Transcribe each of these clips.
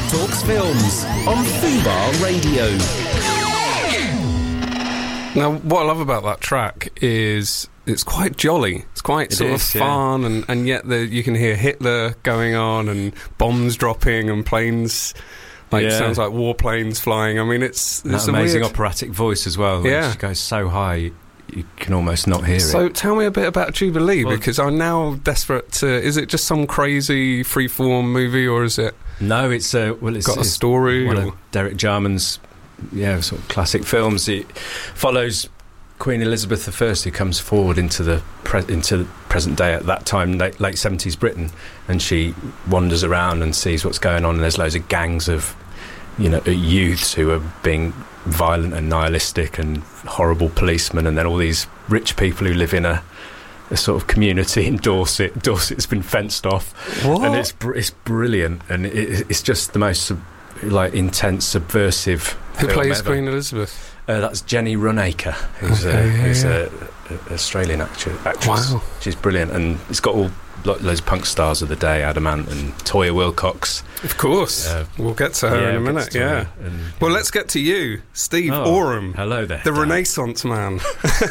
Talks Films on Fubar Radio. Now, what I love about that track is it's quite jolly. It's quite sort of fun, and yet you can hear Hitler going on and bombs dropping and planes. Sounds like warplanes flying. I mean, it's that amazing operatic voice as well. Which goes so high you can almost not hear it. So tell me a bit about Jubilee, because I'm now desperate to... Is it just some crazy freeform movie, or is it... No, it's got a story. One of Derek Jarman's sort of classic films. It follows Queen Elizabeth I, who comes forward into the present day at that time, late 70s Britain, and she wanders around and sees what's going on, and there's loads of gangs of youths who are being violent and nihilistic and horrible policemen, and then all these rich people who live in a sort of community in Dorset. Dorset's been fenced off. What? And it's brilliant, and it's just the most intense, subversive Who film plays ever. Queen Elizabeth? That's Jenny Runacre, who's an Australian actress. Wow. She's brilliant, and it's got all loads of punk stars of the day, Adam Ant and Toyah Wilcox. Of course. We'll get to her in a minute, Well, let's get to you, Steve Oram. Hello there. The Renaissance man,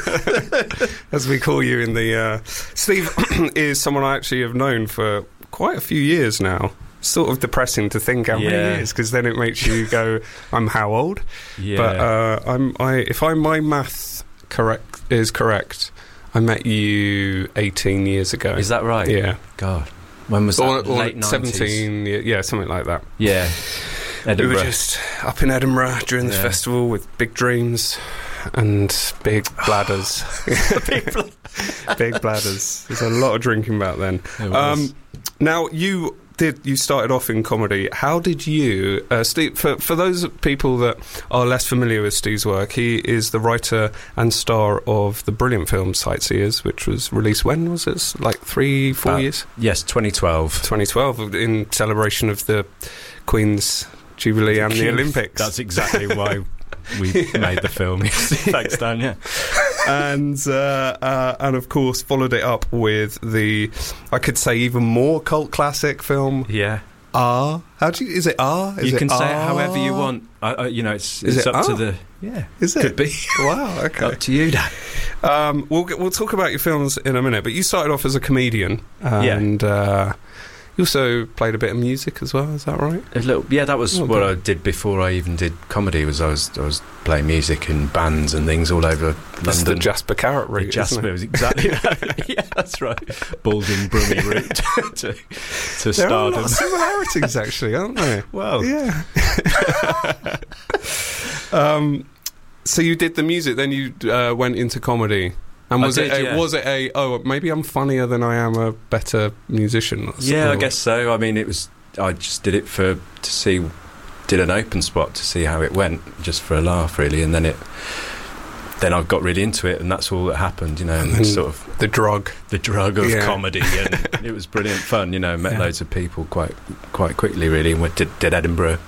as we call you in the... Steve is someone I actually have known for quite a few years now. Sort of depressing to think how many years, because then it makes you go, I'm how old? Yeah. But if my math is correct, I met you 18 years ago. Is that right? Yeah. God. When was that? Or late 90s? 17, something like that. Yeah. Edinburgh. We were just up in Edinburgh during this festival with big dreams and big bladders. Big bladders. There's a lot of drinking back then. Now, you started off in comedy. How did you, Steve, for those people that are less familiar with Steve's work, he is the writer and star of the brilliant film Sightseers, which was released, when was it? Like 3-4 years? Yes, 2012. 2012, in celebration of the Queen's Jubilee and the Olympics. That's exactly why we made the film. Thanks, Dan, yeah. And of course followed it up with the, I could say, even more cult classic film. Yeah. R. Is it R? You can say it however you want. It's up to the... Yeah. Is it? Could be. Wow, okay. Up to you, Dan. We'll talk about your films in a minute, but you started off as a comedian, and you also played a bit of music as well, is that right? A little, that was what I did before I even did comedy. I was playing music in bands and things all over London. That's the Jasper Carrot route, Jasper was exactly that. Yeah, that's right. Balding, brummy route to stardom. There are a lot of similarities, actually, aren't there? Well, yeah. So you did the music, then you went into comedy. And was it maybe I'm funnier than I am a better musician? Yeah, I guess so. I mean, I just did it did an open spot to see how it went, just for a laugh, really, and then I got really into it, and that's all that happened, and sort of the drug of comedy, and it was brilliant fun, met loads of people quite quickly, really, and we did Edinburgh.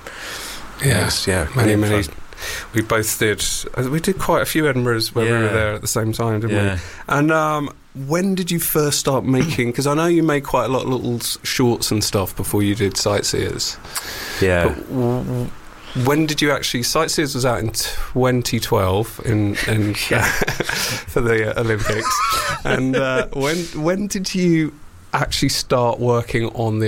Many. We both did. We did quite a few Edinburghs where we were there at the same time, didn't we? And when did you first start making? Because I know you made quite a lot of little shorts and stuff before you did Sightseers. Yeah. But when did you actually? Sightseers was out in 2012 for the Olympics. And when did you actually start working on the